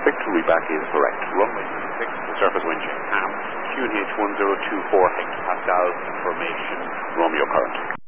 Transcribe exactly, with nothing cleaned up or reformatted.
Victory back is correct. Runway six, surface wind chill, ham, Q N H one zero two four hectopascal, information, Romeo current.